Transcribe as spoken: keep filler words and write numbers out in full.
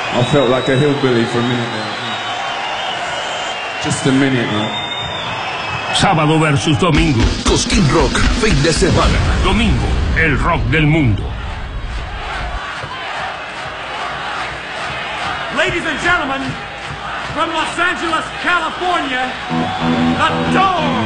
I felt like a hillbilly for a minute there. Just a minute, right? Sábado versus domingo. Cosquín Rock, fin de semana. Domingo, el rock del mundo. Ladies and gentlemen, from Los Angeles, California, the Doors.